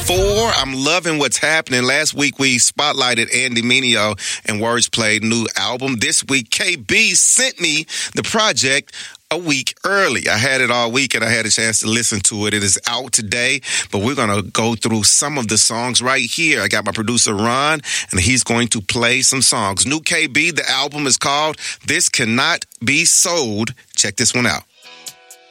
4. I'm loving what's happening. Last week, we spotlighted Andy Mineo and Words Played new album. This week, KB sent me the project a week early. I had it all week and I had a chance to listen to it. It is out today, but we're going to go through some of the songs right here. I got my producer Ron, and he's going to play some songs. New KB, the album is called This Cannot Be Sold. Check this one out.